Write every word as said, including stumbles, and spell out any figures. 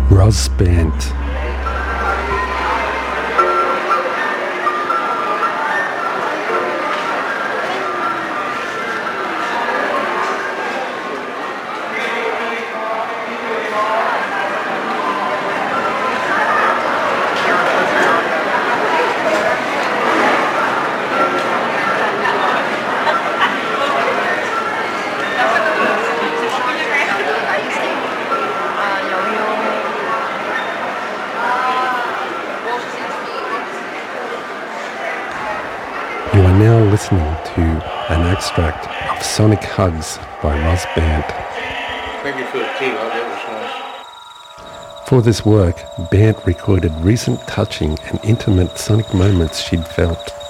Ros Bandt. You are now listening to an extract of Sonic Hugs by Ros Bandt. Thank you for the tea, that was nice. For this work, Bandt recorded recent touching and intimate sonic moments she'd felt.